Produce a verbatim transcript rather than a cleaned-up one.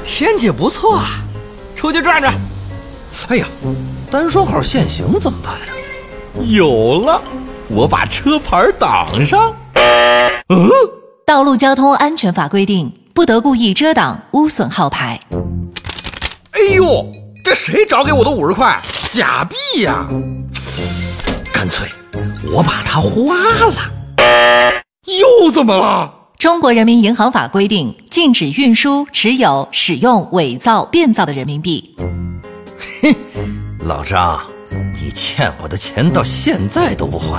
天气不错啊，出去转转。 哎呀，单双号限行怎么办呢？ 有了，我把车牌挡上。 嗯， 道路交通安全法规定，不得故意遮挡、污损号牌。 哎呦，这谁找给我的五十块？假币呀！ 干脆我把它花了。 又怎么了？ 中国人民银行法规定，禁止运输、持有、使用伪造、变造的人民币。 哼，老张，你欠我的钱到现在都不还。